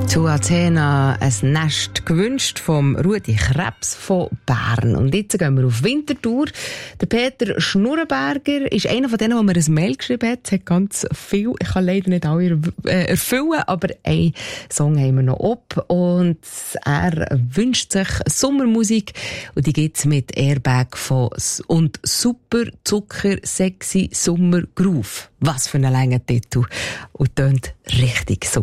Zu Athena ein Nest gewünscht vom Rudi Krebs von Bern. Und jetzt gehen wir auf Winterthur. Der Peter Schnurrenberger ist einer von denen, der mir ein Mail geschrieben hat. Es hat ganz viel. Ich kann leider nicht alle erfüllen, aber einen Song haben wir noch ab. Und er wünscht sich Sommermusik. Und die gibt's mit Airbag und Super Zucker Sexy Sommer Groove. Was für ein langer Titel. Und tönt richtig so.